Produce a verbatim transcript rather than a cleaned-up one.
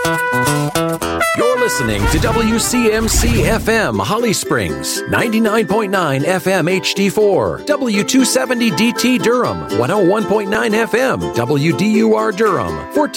You're listening to W C M C F M Holly Springs, ninety-nine point nine F M H D four, W two seventy D T Durham, one oh one point nine F M W D U R Durham, fourteen